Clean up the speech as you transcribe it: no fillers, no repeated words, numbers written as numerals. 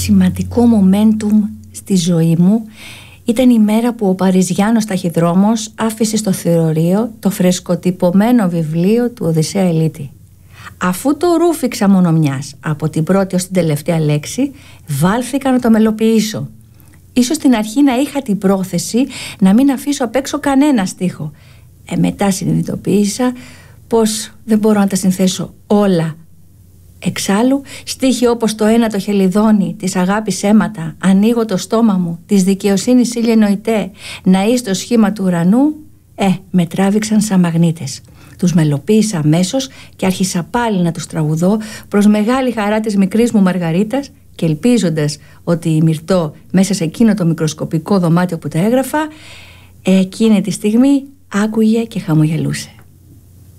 σημαντικό momentum στη ζωή μου ήταν η μέρα που ο Παριζιάνος ταχυδρόμος άφησε στο θεωρείο το φρεσκοτυπωμένο βιβλίο του Οδυσσέα Ηλίτη. Αφού το ρούφηξα μόνο μιας, από την πρώτη ως την τελευταία λέξη, βάλθηκα να το μελοποιήσω. Ίσως στην αρχή να είχα την πρόθεση να μην αφήσω απ' έξω κανένα στίχο. Μετά συνειδητοποίησα πως δεν μπορώ να τα συνθέσω όλα. Εξάλλου, στίχοι όπως το ένα το χελιδόνι, της αγάπης αίματα, ανοίγω το στόμα μου, της δικαιοσύνης ήλιε νοητέ, να είσαι το σχήμα του ουρανού, με τράβηξαν σαν μαγνήτες. Τους μελοποίησα αμέσως και άρχισα πάλι να τους τραγουδώ προς μεγάλη χαρά της μικρής μου Μαργαρίτας και ελπίζοντας ότι η Μυρτώ μέσα σε εκείνο το μικροσκοπικό δωμάτιο που τα έγραφα, εκείνη τη στιγμή άκουγε και χαμογελούσε.